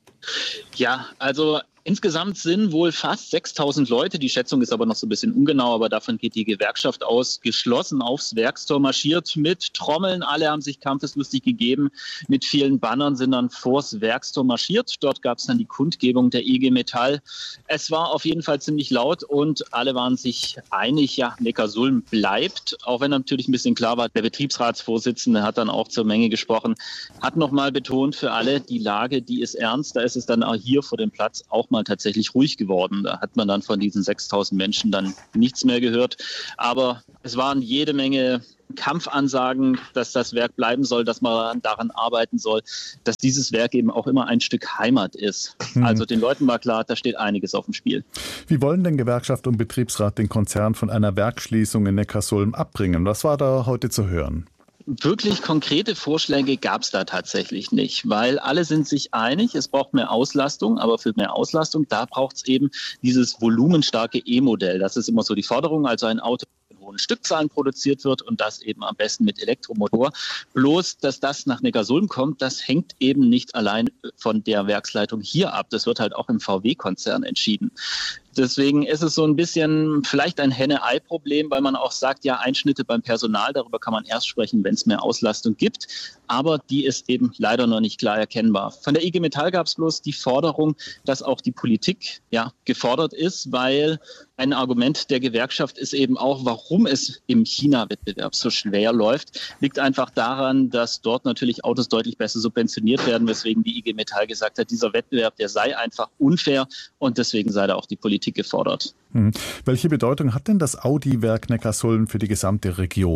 Ja, also insgesamt sind wohl fast 6.000 Leute, die Schätzung ist aber noch so ein bisschen ungenau, aber davon geht die Gewerkschaft aus, geschlossen aufs Werkstor marschiert mit Trommeln. Alle haben sich kampfeslustig gegeben, mit vielen Bannern sind dann vors Werkstor marschiert. Dort gab es dann die Kundgebung der IG Metall. Es war auf jeden Fall ziemlich laut und alle waren sich einig, ja, Neckarsulm bleibt, auch wenn natürlich ein bisschen klar war, der Betriebsratsvorsitzende hat dann auch zur Menge gesprochen, hat nochmal betont für alle, die Lage, die ist ernst, da ist es dann auch hier vor dem Platz auch mal tatsächlich ruhig geworden. Da hat man dann von diesen 6.000 Menschen dann nichts mehr gehört. Aber es waren jede Menge Kampfansagen, dass das Werk bleiben soll, dass man daran arbeiten soll, dass dieses Werk eben auch immer ein Stück Heimat ist. Also den Leuten war klar, da steht einiges auf dem Spiel. Wie wollen denn Gewerkschaft und Betriebsrat den Konzern von einer Werksschließung in Neckarsulm abbringen? Was war da heute zu hören? Wirklich konkrete Vorschläge gab es da tatsächlich nicht, weil alle sind sich einig, es braucht mehr Auslastung, aber für mehr Auslastung, da braucht es eben dieses volumenstarke E-Modell. Das ist immer so die Forderung, also ein Auto in hohen Stückzahlen produziert wird und das eben am besten mit Elektromotor. Bloß, dass das nach Neckarsulm kommt, das hängt eben nicht allein von der Werksleitung hier ab. Das wird halt auch im VW-Konzern entschieden. Deswegen ist es so ein bisschen vielleicht ein Henne-Ei-Problem, weil man auch sagt, ja, Einschnitte beim Personal, darüber kann man erst sprechen, wenn es mehr Auslastung gibt. Aber die ist eben leider noch nicht klar erkennbar. Von der IG Metall gab es bloß die Forderung, dass auch die Politik ja gefordert ist, weil ein Argument der Gewerkschaft ist eben auch, warum es im China-Wettbewerb so schwer läuft, liegt einfach daran, dass dort natürlich Autos deutlich besser subventioniert werden, weswegen die IG Metall gesagt hat, dieser Wettbewerb, der sei einfach unfair und deswegen sei da auch die Politik gefordert. Welche Bedeutung hat denn das Audi-Werk Neckarsulm für die gesamte Region?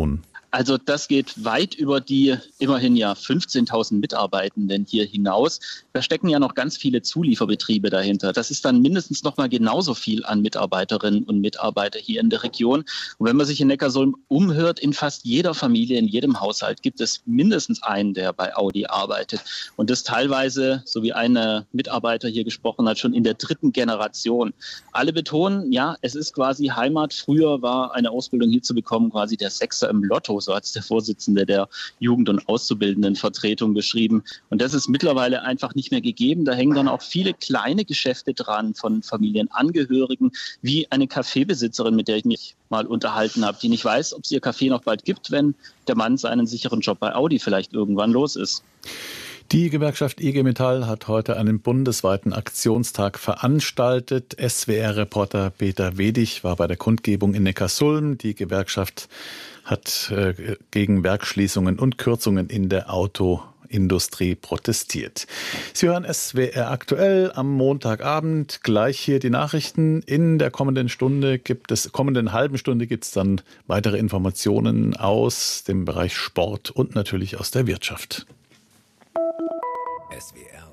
Also das geht weit über die immerhin ja 15.000 Mitarbeitenden hier hinaus. Da stecken ja noch ganz viele Zulieferbetriebe dahinter. Das ist dann mindestens noch mal genauso viel an Mitarbeiterinnen und Mitarbeitern hier in der Region. Und wenn man sich in Neckarsulm umhört, in fast jeder Familie, in jedem Haushalt gibt es mindestens einen, der bei Audi arbeitet. Und das teilweise, so wie ein Mitarbeiter hier gesprochen hat, schon in der 3. Generation. Alle betonen, ja, es ist quasi Heimat. Früher war eine Ausbildung hier zu bekommen quasi der Sechser im Lotto. So hat es der Vorsitzende der Jugend- und Auszubildendenvertretung beschrieben. Und das ist mittlerweile einfach nicht mehr gegeben. Da hängen dann auch viele kleine Geschäfte dran von Familienangehörigen, wie eine Kaffeebesitzerin, mit der ich mich mal unterhalten habe, die nicht weiß, ob es ihr Kaffee noch bald gibt, wenn der Mann seinen sicheren Job bei Audi vielleicht irgendwann los ist. Die Gewerkschaft IG Metall hat heute einen bundesweiten Aktionstag veranstaltet. SWR-Reporter Peter Wedig war bei der Kundgebung in Neckarsulm. Die Gewerkschaft hat gegen Werksschließungen und Kürzungen in der Autoindustrie protestiert. Sie hören SWR aktuell am Montagabend. Gleich hier die Nachrichten. In der kommenden halben Stunde gibt es dann weitere Informationen aus dem Bereich Sport und natürlich aus der Wirtschaft. SWR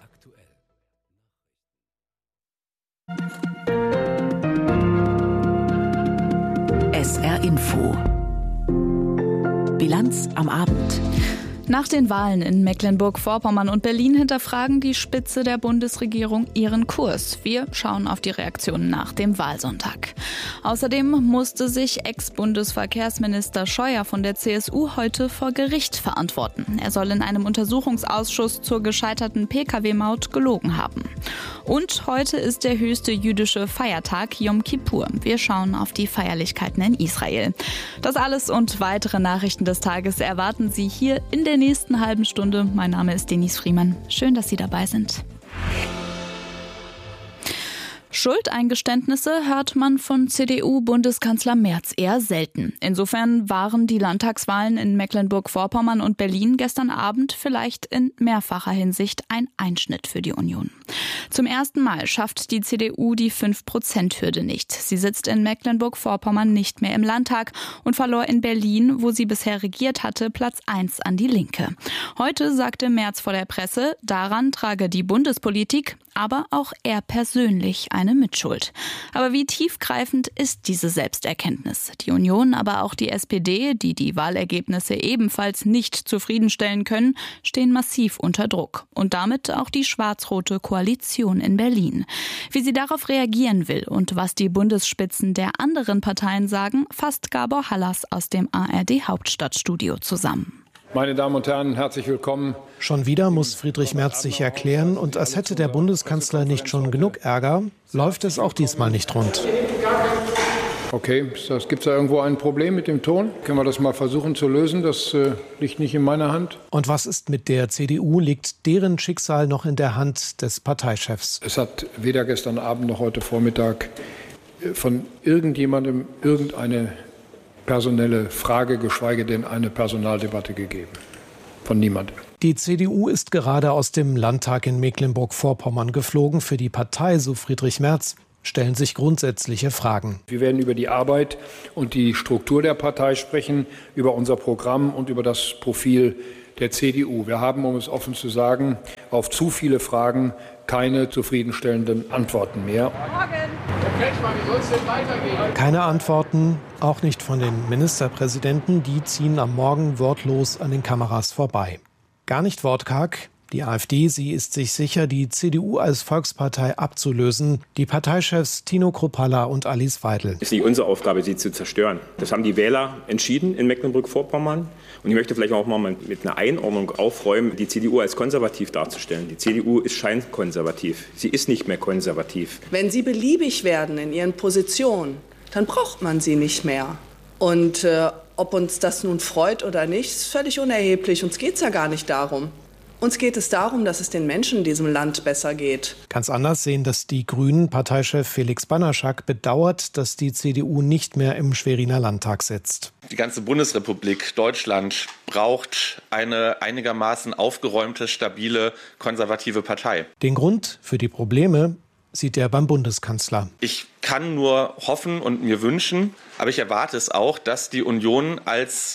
aktuell. SR Info. Bilanz am Abend. Nach den Wahlen in Mecklenburg-Vorpommern und Berlin hinterfragen die Spitze der Bundesregierung ihren Kurs. Wir schauen auf die Reaktionen nach dem Wahlsonntag. Außerdem musste sich Ex-Bundesverkehrsminister Scheuer von der CSU heute vor Gericht verantworten. Er soll in einem Untersuchungsausschuss zur gescheiterten Pkw-Maut gelogen haben. Und heute ist der höchste jüdische Feiertag Yom Kippur. Wir schauen auf die Feierlichkeiten in Israel. Das alles und weitere Nachrichten des Tages erwarten Sie hier in der nächsten halben Stunde. Mein Name ist Denise Friemann. Schön, dass Sie dabei sind. Schuldeingeständnisse hört man von CDU-Bundeskanzler Merz eher selten. Insofern waren die Landtagswahlen in Mecklenburg-Vorpommern und Berlin gestern Abend vielleicht in mehrfacher Hinsicht ein Einschnitt für die Union. Zum ersten Mal schafft die CDU die 5%-Hürde nicht. Sie sitzt in Mecklenburg-Vorpommern nicht mehr im Landtag und verlor in Berlin, wo sie bisher regiert hatte, Platz 1 an die Linke. Heute sagte Merz vor der Presse, daran trage die Bundespolitik, aber auch er persönlich eine Mitschuld. Aber wie tiefgreifend ist diese Selbsterkenntnis? Die Union, aber auch die SPD, die die Wahlergebnisse ebenfalls nicht zufriedenstellen können, stehen massiv unter Druck. Und damit auch die schwarz-rote Koalition in Berlin. Wie sie darauf reagieren will und was die Bundesspitzen der anderen Parteien sagen, fasst Gabor Hallas aus dem ARD-Hauptstadtstudio zusammen. Meine Damen und Herren, herzlich willkommen. Schon wieder muss Friedrich Merz sich erklären und als hätte der Bundeskanzler nicht schon genug Ärger, läuft es auch diesmal nicht rund. Okay, gibt es da irgendwo ein Problem mit dem Ton? Können wir das mal versuchen zu lösen? Das liegt nicht in meiner Hand. Und was ist mit der CDU? Liegt deren Schicksal noch in der Hand des Parteichefs? Es hat weder gestern Abend noch heute Vormittag von irgendjemandem irgendeine personelle Frage, geschweige denn eine Personaldebatte gegeben. Von niemandem. Die CDU ist gerade aus dem Landtag in Mecklenburg-Vorpommern geflogen. Für die Partei, so Friedrich Merz, stellen sich grundsätzliche Fragen. Wir werden über die Arbeit und die Struktur der Partei sprechen, über unser Programm und über das Profil der CDU. Wir haben, um es offen zu sagen, auf zu viele Fragen keine zufriedenstellenden Antworten mehr. Keine Antworten, auch nicht von den Ministerpräsidenten. Die ziehen am Morgen wortlos an den Kameras vorbei. Gar nicht wortkarg. Die AfD, sie ist sich sicher, die CDU als Volkspartei abzulösen. Die Parteichefs Tino Kruppalla und Alice Weidel. Es ist nicht unsere Aufgabe, sie zu zerstören. Das haben die Wähler entschieden in Mecklenburg-Vorpommern. Und ich möchte vielleicht auch mal mit einer Einordnung aufräumen, die CDU als konservativ darzustellen. Die CDU ist scheinkonservativ. Sie ist nicht mehr konservativ. Wenn Sie beliebig werden in Ihren Positionen, dann braucht man sie nicht mehr. Und ob uns das nun freut oder nicht, ist völlig unerheblich. Uns geht es ja gar nicht darum. Uns geht es darum, dass es den Menschen in diesem Land besser geht. Ganz anders sehen das die Grünen. Parteichef Felix Banaschak bedauert, dass die CDU nicht mehr im Schweriner Landtag sitzt. Die ganze Bundesrepublik Deutschland braucht eine einigermaßen aufgeräumte, stabile, konservative Partei. Den Grund für die Probleme sieht er beim Bundeskanzler. Ich kann nur hoffen und mir wünschen, aber ich erwarte es auch, dass die Union als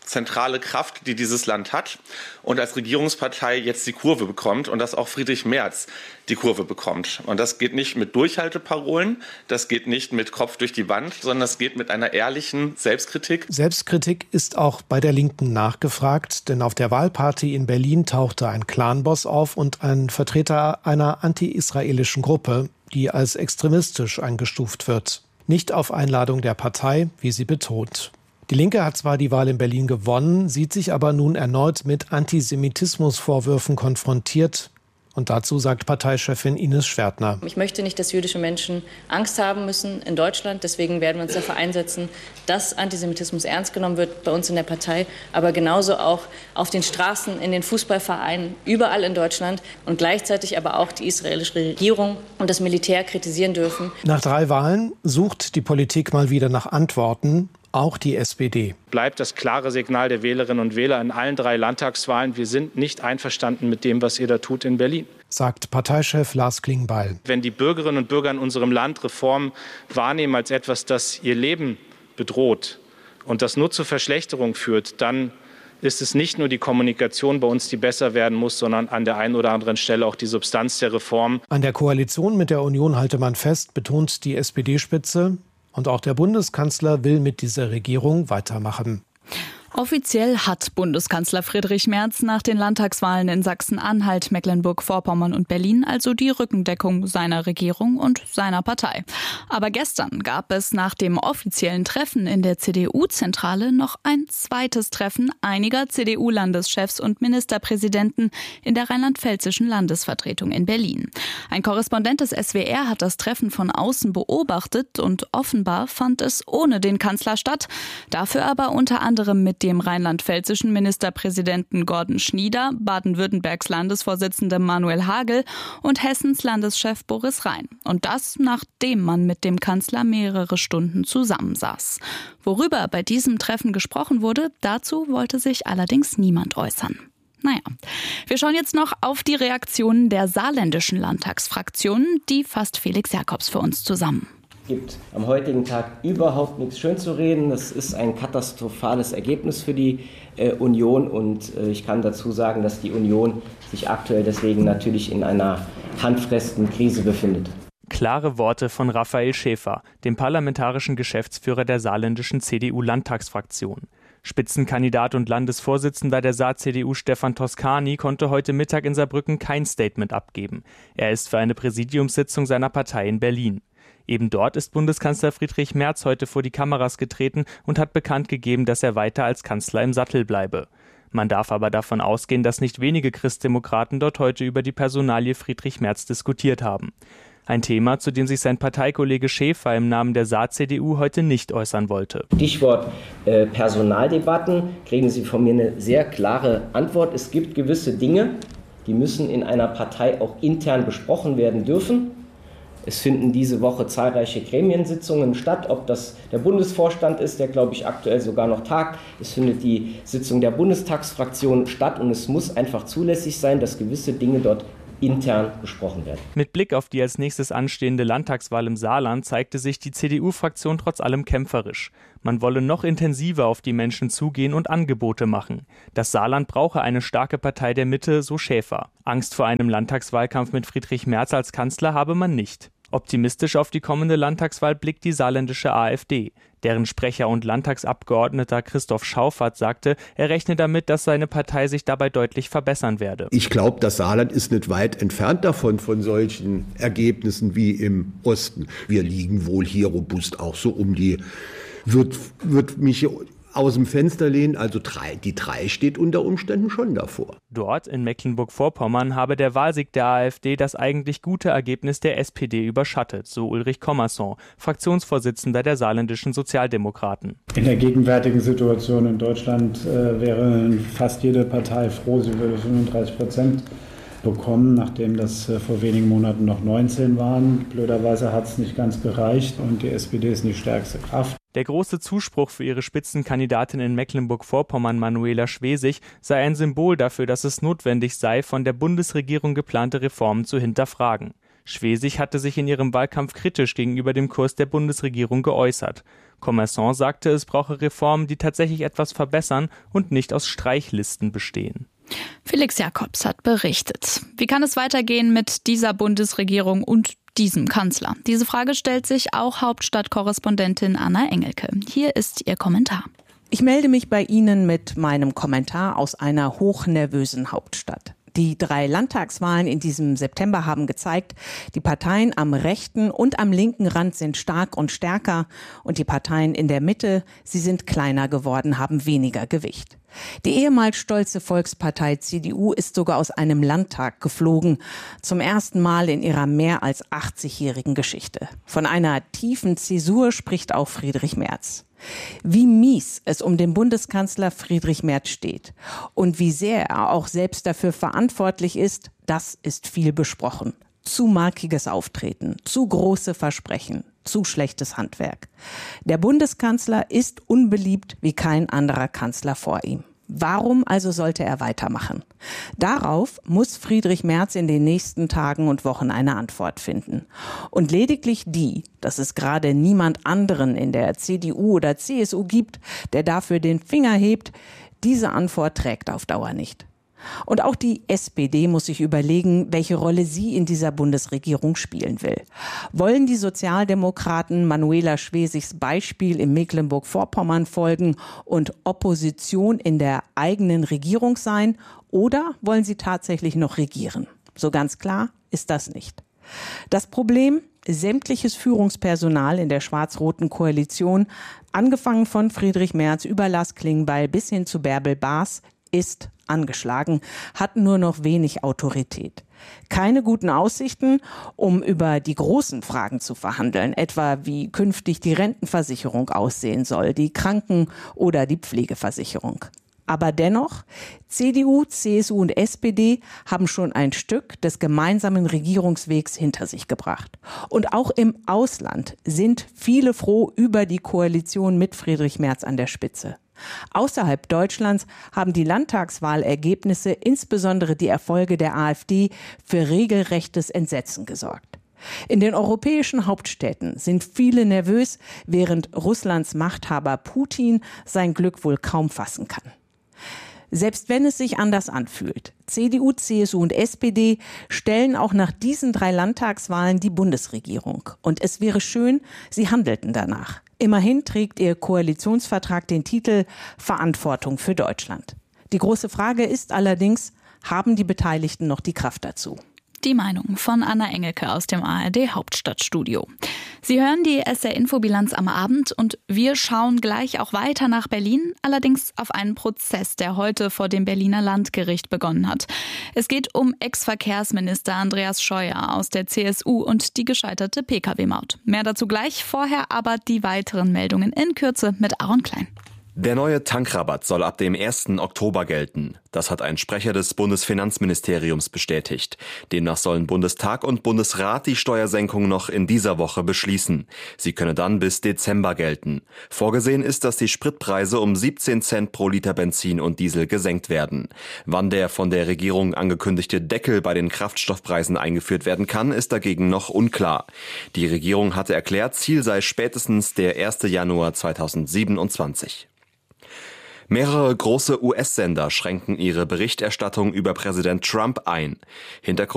zentrale Kraft, die dieses Land hat und als Regierungspartei jetzt die Kurve bekommt und dass auch Friedrich Merz die Kurve bekommt. Und das geht nicht mit Durchhalteparolen, das geht nicht mit Kopf durch die Wand, sondern das geht mit einer ehrlichen Selbstkritik. Selbstkritik ist auch bei der Linken nachgefragt, denn auf der Wahlparty in Berlin tauchte ein Clanboss auf und ein Vertreter einer anti-israelischen Gruppe, die als extremistisch eingestuft wird. Nicht auf Einladung der Partei, wie sie betont. Die Linke hat zwar die Wahl in Berlin gewonnen, sieht sich aber nun erneut mit Antisemitismusvorwürfen konfrontiert. Und dazu sagt Parteichefin Ines Schwertner. Ich möchte nicht, dass jüdische Menschen Angst haben müssen in Deutschland. Deswegen werden wir uns dafür einsetzen, dass Antisemitismus ernst genommen wird bei uns in der Partei, aber genauso auch auf den Straßen, in den Fußballvereinen, überall in Deutschland und gleichzeitig aber auch die israelische Regierung und das Militär kritisieren dürfen. Nach 3 Wahlen sucht die Politik mal wieder nach Antworten. Auch die SPD. Bleibt das klare Signal der Wählerinnen und Wähler in allen 3 Landtagswahlen. Wir sind nicht einverstanden mit dem, was ihr da tut in Berlin. Sagt Parteichef Lars Klingbeil. Wenn die Bürgerinnen und Bürger in unserem Land Reformen wahrnehmen als etwas, das ihr Leben bedroht und das nur zur Verschlechterung führt, dann ist es nicht nur die Kommunikation bei uns, die besser werden muss, sondern an der einen oder anderen Stelle auch die Substanz der Reform. An der Koalition mit der Union halte man fest, betont die SPD-Spitze. Und auch der Bundeskanzler will mit dieser Regierung weitermachen. Offiziell hat Bundeskanzler Friedrich Merz nach den Landtagswahlen in Sachsen-Anhalt, Mecklenburg-Vorpommern und Berlin also die Rückendeckung seiner Regierung und seiner Partei. Aber gestern gab es nach dem offiziellen Treffen in der CDU-Zentrale noch ein zweites Treffen einiger CDU-Landeschefs und Ministerpräsidenten in der rheinland-pfälzischen Landesvertretung in Berlin. Ein Korrespondent des SWR hat das Treffen von außen beobachtet und offenbar fand es ohne den Kanzler statt, dafür aber unter anderem mit dem rheinland-pfälzischen Ministerpräsidenten Gordon Schnieder, Baden-Württembergs Landesvorsitzende Manuel Hagel und Hessens Landeschef Boris Rhein. Und das, nachdem man mit dem Kanzler mehrere Stunden zusammensaß. Worüber bei diesem Treffen gesprochen wurde, dazu wollte sich allerdings niemand äußern. Naja, wir schauen jetzt noch auf die Reaktionen der saarländischen Landtagsfraktionen, die fasst Felix Jakobs für uns zusammen. Es gibt am heutigen Tag überhaupt nichts schön zu reden. Das ist ein katastrophales Ergebnis für die Union und ich kann dazu sagen, dass die Union sich aktuell deswegen natürlich in einer handfesten Krise befindet. Klare Worte von Raphael Schäfer, dem parlamentarischen Geschäftsführer der saarländischen CDU-Landtagsfraktion. Spitzenkandidat und Landesvorsitzender der Saar-CDU Stefan Toscani konnte heute Mittag in Saarbrücken kein Statement abgeben. Er ist für eine Präsidiumssitzung seiner Partei in Berlin. Eben dort ist Bundeskanzler Friedrich Merz heute vor die Kameras getreten und hat bekannt gegeben, dass er weiter als Kanzler im Sattel bleibe. Man darf aber davon ausgehen, dass nicht wenige Christdemokraten dort heute über die Personalie Friedrich Merz diskutiert haben. Ein Thema, zu dem sich sein Parteikollege Schäfer im Namen der Saar-CDU heute nicht äußern wollte. Stichwort Personaldebatten, kriegen Sie von mir eine sehr klare Antwort. Es gibt gewisse Dinge, die müssen in einer Partei auch intern besprochen werden dürfen. Es finden diese Woche zahlreiche Gremiensitzungen statt, ob das der Bundesvorstand ist, der, glaube ich, aktuell sogar noch tagt. Es findet die Sitzung der Bundestagsfraktion statt und es muss einfach zulässig sein, dass gewisse Dinge dort intern besprochen werden. Mit Blick auf die als nächstes anstehende Landtagswahl im Saarland zeigte sich die CDU-Fraktion trotz allem kämpferisch. Man wolle noch intensiver auf die Menschen zugehen und Angebote machen. Das Saarland brauche eine starke Partei der Mitte, so Schäfer. Angst vor einem Landtagswahlkampf mit Friedrich Merz als Kanzler habe man nicht. Optimistisch auf die kommende Landtagswahl blickt die saarländische AfD. Deren Sprecher und Landtagsabgeordneter Christoph Schauffert sagte, er rechne damit, dass seine Partei sich dabei deutlich verbessern werde. Ich glaube, das Saarland ist nicht weit entfernt davon, von solchen Ergebnissen wie im Osten. Wir liegen wohl hier robust auch so um die, wird mich aus dem Fenster lehnen, also die 3 steht unter Umständen schon davor. Dort in Mecklenburg-Vorpommern habe der Wahlsieg der AfD das eigentlich gute Ergebnis der SPD überschattet, so Ulrich Kommerson, Fraktionsvorsitzender der saarländischen Sozialdemokraten. In der gegenwärtigen Situation in Deutschland wäre fast jede Partei froh, sie würde 35% bekommen, nachdem das vor wenigen Monaten noch 19 waren. Blöderweise hat es nicht ganz gereicht und die SPD ist nicht stärkste Kraft. Der große Zuspruch für ihre Spitzenkandidatin in Mecklenburg-Vorpommern, Manuela Schwesig, sei ein Symbol dafür, dass es notwendig sei, von der Bundesregierung geplante Reformen zu hinterfragen. Schwesig hatte sich in ihrem Wahlkampf kritisch gegenüber dem Kurs der Bundesregierung geäußert. Commerson sagte, es brauche Reformen, die tatsächlich etwas verbessern und nicht aus Streichlisten bestehen. Felix Jakobs hat berichtet. Wie kann es weitergehen mit dieser Bundesregierung und diesem Kanzler? Diese Frage stellt sich auch Hauptstadtkorrespondentin Anna Engelke. Hier ist ihr Kommentar. Ich melde mich bei Ihnen mit meinem Kommentar aus einer hochnervösen Hauptstadt. Die 3 Landtagswahlen in diesem September haben gezeigt, die Parteien am rechten und am linken Rand sind stark und stärker und die Parteien in der Mitte, sie sind kleiner geworden, haben weniger Gewicht. Die ehemals stolze Volkspartei CDU ist sogar aus einem Landtag geflogen, zum ersten Mal in ihrer mehr als 80-jährigen Geschichte. Von einer tiefen Zäsur spricht auch Friedrich Merz. Wie mies es um den Bundeskanzler Friedrich Merz steht und wie sehr er auch selbst dafür verantwortlich ist, das ist viel besprochen. Zu markiges Auftreten, zu große Versprechen, zu schlechtes Handwerk. Der Bundeskanzler ist unbeliebt wie kein anderer Kanzler vor ihm. Warum also sollte er weitermachen? Darauf muss Friedrich Merz in den nächsten Tagen und Wochen eine Antwort finden. Und lediglich die, dass es gerade niemand anderen in der CDU oder CSU gibt, der dafür den Finger hebt, diese Antwort trägt auf Dauer nicht. Und auch die SPD muss sich überlegen, welche Rolle sie in dieser Bundesregierung spielen will. Wollen die Sozialdemokraten Manuela Schwesigs Beispiel in Mecklenburg-Vorpommern folgen und Opposition in der eigenen Regierung sein? Oder wollen sie tatsächlich noch regieren? So ganz klar ist das nicht. Das Problem: sämtliches Führungspersonal in der schwarz-roten Koalition, angefangen von Friedrich Merz über Lars Klingbeil bis hin zu Bärbel Baas, ist angeschlagen, hat nur noch wenig Autorität. Keine guten Aussichten, um über die großen Fragen zu verhandeln, etwa wie künftig die Rentenversicherung aussehen soll, die Kranken- oder die Pflegeversicherung. Aber dennoch, CDU, CSU und SPD haben schon ein Stück des gemeinsamen Regierungswegs hinter sich gebracht. Und auch im Ausland sind viele froh über die Koalition mit Friedrich Merz an der Spitze. Außerhalb Deutschlands haben die Landtagswahlergebnisse, insbesondere die Erfolge der AfD, für regelrechtes Entsetzen gesorgt. In den europäischen Hauptstädten sind viele nervös, während Russlands Machthaber Putin sein Glück wohl kaum fassen kann. Selbst wenn es sich anders anfühlt, CDU, CSU und SPD stellen auch nach diesen 3 Landtagswahlen die Bundesregierung. Und es wäre schön, sie handelten danach. Immerhin trägt ihr Koalitionsvertrag den Titel Verantwortung für Deutschland. Die große Frage ist allerdings, haben die Beteiligten noch die Kraft dazu? Die Meinung von Anna Engelke aus dem ARD Hauptstadtstudio. Sie hören die SR-Info-Bilanz am Abend und wir schauen gleich auch weiter nach Berlin, allerdings auf einen Prozess, der heute vor dem Berliner Landgericht begonnen hat. Es geht um Ex-Verkehrsminister Andreas Scheuer aus der CSU und die gescheiterte Pkw-Maut. Mehr dazu gleich, vorher aber die weiteren Meldungen in Kürze mit Aaron Klein. Der neue Tankrabatt soll ab dem 1. Oktober gelten. Das hat ein Sprecher des Bundesfinanzministeriums bestätigt. Demnach sollen Bundestag und Bundesrat die Steuersenkung noch in dieser Woche beschließen. Sie könne dann bis Dezember gelten. Vorgesehen ist, dass die Spritpreise um 17 Cent pro Liter Benzin und Diesel gesenkt werden. Wann der von der Regierung angekündigte Deckel bei den Kraftstoffpreisen eingeführt werden kann, ist dagegen noch unklar. Die Regierung hatte erklärt, Ziel sei spätestens der 1. Januar 2027. Mehrere große US-Sender schränken ihre Berichterstattung über Präsident Trump ein. Hintergrund